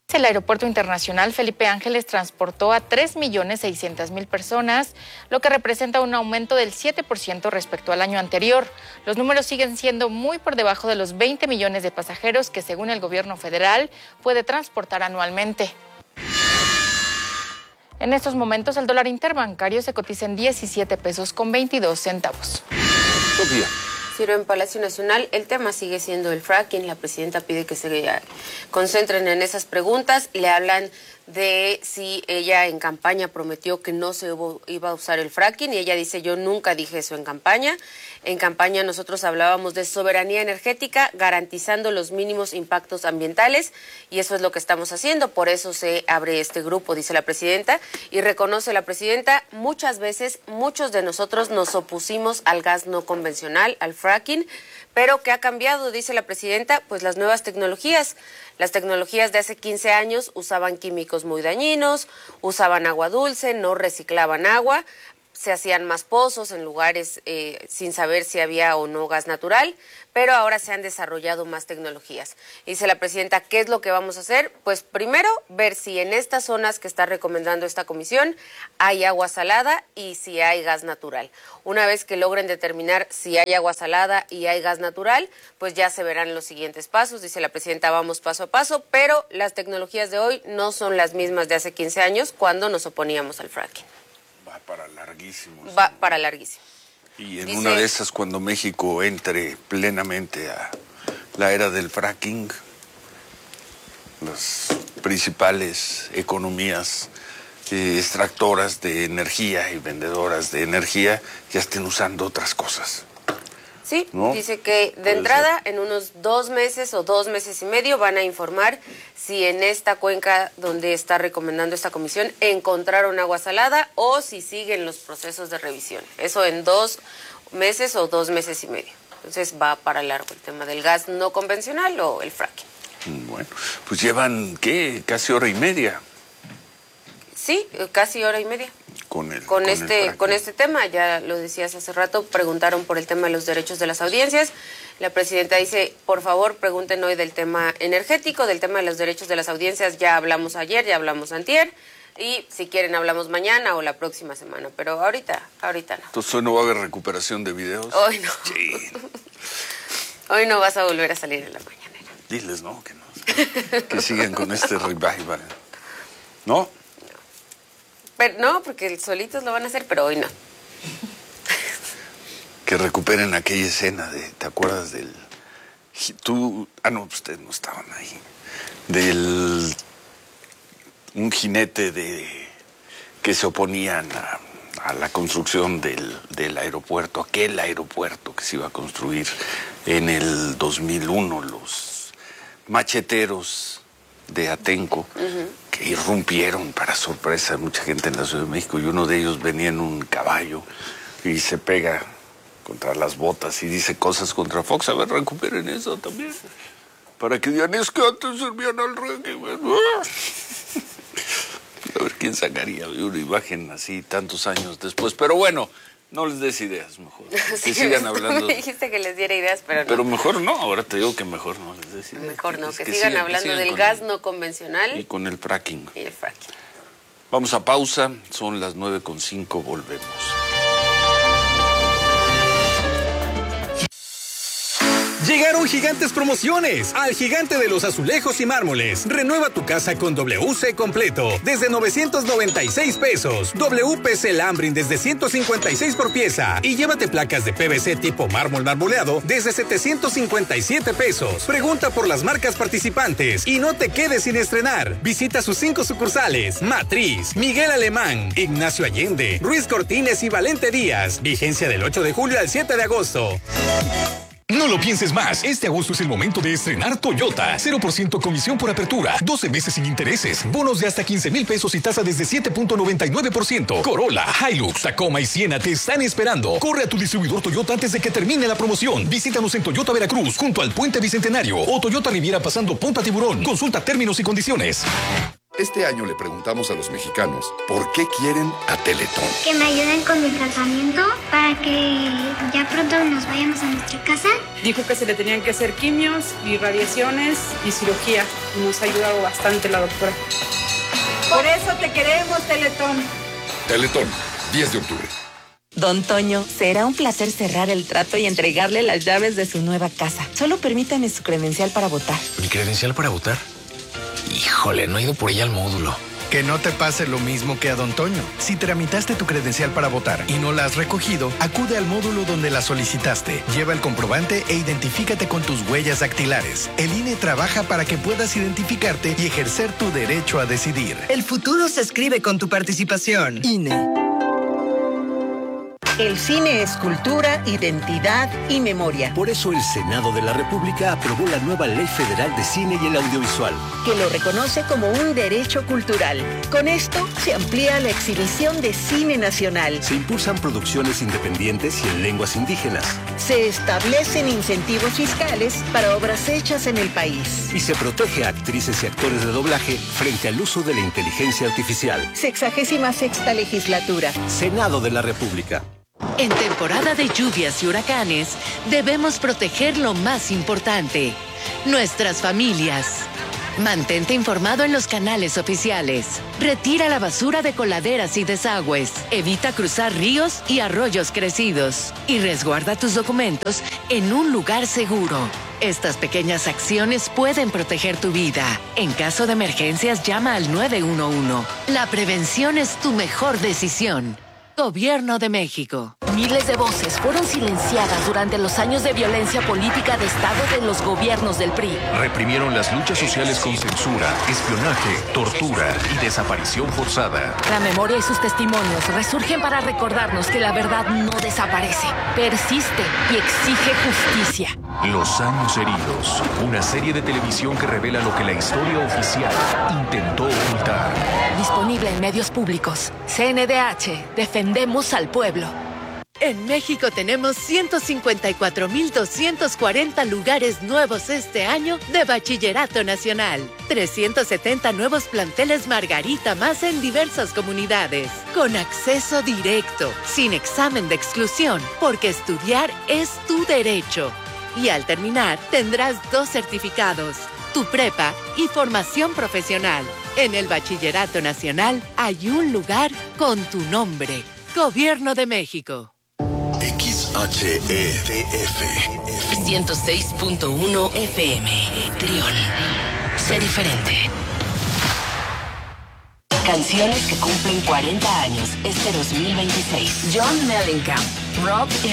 El Aeropuerto Internacional Felipe Ángeles transportó a 3.600.000 personas, lo que representa un aumento del 7% respecto al año anterior. Los números siguen siendo muy por debajo de los 20 millones de pasajeros que, según el gobierno federal, puede transportar anualmente. En estos momentos, el dólar interbancario se cotiza en 17 pesos con 22 centavos. Sofía. Ciro, en Palacio Nacional, el tema sigue siendo el fracking. La presidenta pide que se concentren en esas preguntas. Le hablan de si ella en campaña prometió que no se iba a usar el fracking y ella dice: yo nunca dije eso en campaña. En campaña nosotros hablábamos de soberanía energética, garantizando los mínimos impactos ambientales, y eso es lo que estamos haciendo. Por eso se abre este grupo, dice la presidenta, y reconoce la presidenta: muchas veces muchos de nosotros nos opusimos al gas no convencional, al fracking, pero ¿qué ha cambiado?, dice la presidenta. Pues las nuevas tecnologías. Las tecnologías de hace 15 años usaban químicos muy dañinos, usaban agua dulce, no reciclaban agua, se hacían más pozos en lugares sin saber si había o no gas natural, pero ahora se han desarrollado más tecnologías. Dice la presidenta: ¿qué es lo que vamos a hacer? Pues primero, ver si en estas zonas que está recomendando esta comisión hay agua salada y si hay gas natural. Una vez que logren determinar si hay agua salada y hay gas natural, pues ya se verán los siguientes pasos. Dice la presidenta: vamos paso a paso, pero las tecnologías de hoy no son las mismas de hace 15 años cuando nos oponíamos al fracking. Va para larguísimo. Va para larguísimo. Y en una de esas, cuando México entre plenamente a la era del fracking, las principales economías extractoras de energía y vendedoras de energía ya estén usando otras cosas. Sí, ¿no? Dice que de entrada en unos 2 meses o 2 meses y medio van a informar si en esta cuenca donde está recomendando esta comisión encontraron agua salada o si siguen los procesos de revisión. Eso en 2 meses o 2 meses y medio. Entonces va para largo el tema del gas no convencional o el fracking. Bueno, pues llevan, ¿qué? Casi hora y media. Sí, casi hora y media. Con este tema, ya lo decías hace rato, preguntaron por el tema de los derechos de las audiencias. La presidenta dice: por favor, pregunten hoy del tema energético, del tema de los derechos de las audiencias. Ya hablamos ayer, ya hablamos antier, y si quieren hablamos mañana o la próxima semana, pero ahorita no. Entonces hoy no va a haber recuperación de videos. Hoy no. Sí. Hoy no vas a volver a salir en la mañanera. Diles, ¿no? Que no. Que sigan con este revival. ¿No? Pero no, porque solitos lo van a hacer, pero hoy no. Que recuperen aquella escena de, ¿te acuerdas del... no, ustedes no estaban ahí. Un jinete que se oponían a la construcción del aeropuerto, aquel aeropuerto que se iba a construir en el 2001, los macheteros de Atenco, que irrumpieron para sorpresa de mucha gente en la Ciudad de México, y uno de ellos venía en un caballo y se pega contra las botas y dice cosas contra Fox. A ver, recuperen eso también, para que digan: es que antes servían al régimen. A ver quién sacaría una imagen así tantos años después. Pero bueno, no les des ideas, mejor. Sí, que sigan hablando. Me dijiste que les diera ideas, pero no. Pero mejor no, ahora te digo que mejor no les des ideas. Mejor no, que sigan hablando del gas no convencional. Y con el fracking. Y el fracking. Vamos a pausa, son las 9:05, volvemos. Llegaron gigantes promociones al Gigante de los Azulejos y Mármoles. Renueva tu casa con WC completo desde 996 pesos. WPC Lambrin desde 156 por pieza. Y llévate placas de PVC tipo mármol marmoleado desde 757 pesos. Pregunta por las marcas participantes y no te quedes sin estrenar. Visita sus 5 sucursales: Matriz, Miguel Alemán, Ignacio Allende, Ruiz Cortines y Valente Díaz. Vigencia del 8 de julio al 7 de agosto. No lo pienses más. Este agosto es el momento de estrenar Toyota. 0% comisión por apertura, 12 meses sin intereses, bonos de hasta 15,000 pesos y tasa desde 7.99%. Corolla, Hilux, Tacoma y Siena te están esperando. Corre a tu distribuidor Toyota antes de que termine la promoción. Visítanos en Toyota Veracruz, junto al Puente Bicentenario, o Toyota Riviera pasando Punta Tiburón. Consulta términos y condiciones. Este año le preguntamos a los mexicanos por qué quieren a Teletón. Que me ayuden con mi tratamiento para que ya pronto nos vayamos a nuestra casa. Dijo que se le tenían que hacer quimios y radiaciones y cirugía. Y nos ha ayudado bastante la doctora. Por eso te queremos, Teletón. Teletón, 10 de octubre. Don Toño, será un placer cerrar el trato y entregarle las llaves de su nueva casa. Solo permítame su credencial para votar. ¿Mi credencial para votar? Híjole, no he ido por ella al módulo. Que no te pase lo mismo que a Don Toño. Si tramitaste tu credencial para votar y no la has recogido, acude al módulo donde la solicitaste. Lleva el comprobante e identifícate con tus huellas dactilares. El INE trabaja para que puedas identificarte y ejercer tu derecho a decidir. El futuro se escribe con tu participación. INE. El cine es cultura, identidad y memoria. Por eso el Senado de la República aprobó la nueva Ley Federal de Cine y el Audiovisual, que lo reconoce como un derecho cultural. Con esto se amplía la exhibición de cine nacional. Se impulsan producciones independientes y en lenguas indígenas. Se establecen incentivos fiscales para obras hechas en el país. Y se protege a actrices y actores de doblaje frente al uso de la inteligencia artificial. 66ª legislatura. Senado de la República. En temporada de lluvias y huracanes, debemos proteger lo más importante, nuestras familias. Mantente informado en los canales oficiales. Retira la basura de coladeras y desagües. Evita cruzar ríos y arroyos crecidos. Y resguarda tus documentos en un lugar seguro. Estas pequeñas acciones pueden proteger tu vida. En caso de emergencias, llama al 911. La prevención es tu mejor decisión. Gobierno de México. Miles de voces fueron silenciadas durante los años de violencia política de Estado de los gobiernos del PRI. Reprimieron las luchas sociales con censura, espionaje, tortura y desaparición forzada. La memoria y sus testimonios resurgen para recordarnos que la verdad no desaparece, persiste y exige justicia. Los años heridos. Una serie de televisión que revela lo que la historia oficial intentó ocultar. Disponible en medios públicos. CNDH. Defendemos al pueblo. En México tenemos 154,240 lugares nuevos este año de Bachillerato Nacional. 370 nuevos planteles Margarita más en diversas comunidades. Con acceso directo, sin examen de exclusión, porque estudiar es tu derecho. Y al terminar, tendrás 2 certificados, tu prepa y formación profesional. En el Bachillerato Nacional hay un lugar con tu nombre. Gobierno de México. XHEDF 106.1 FM. Trión. Sé diferente. Canciones que cumplen 40 años este 2026. John Mellencamp, Rock